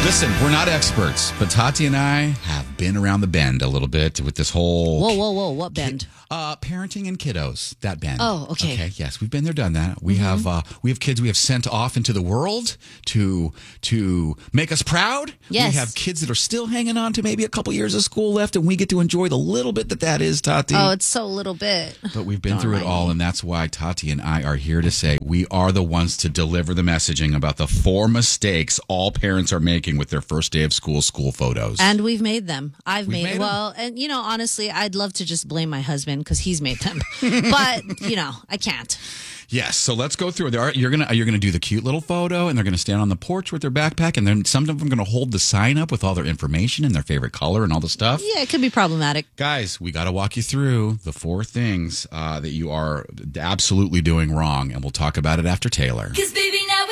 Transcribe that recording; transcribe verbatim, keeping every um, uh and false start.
Listen, we're not experts, but Tati and I have been around the bend a little bit with this whole... Whoa, whoa, whoa, what bend? Uh, parenting and kiddos, that bend. Oh, okay. Okay, yes, we've been there, done that. We mm-hmm. have uh, we have kids we have sent off into the world to to make us proud. Yes. We have kids that are still hanging on to maybe a couple years of school left, and we get to enjoy the little bit that that is, Tati. Oh, it's so little bit. But we've been Don't through it all, me. and that's why Tati and I are here to say we are the ones to deliver the messaging about the four mistakes all parents are making with their first day of school school photos. And we've made them. I've We've made, made well, them. and you know, honestly, I'd love to just blame my husband because he's made them. But, you know, I can't. Yes, so let's go through. There are, you're gonna you're gonna do the cute little photo, and they're gonna stand on the porch with their backpack, and then some of them are gonna hold the sign up with all their information and their favorite color and all the stuff. Yeah, it could be problematic. Guys, we got to walk you through the four things uh, that you are absolutely doing wrong, and we'll talk about it after Taylor. 'Cause baby, now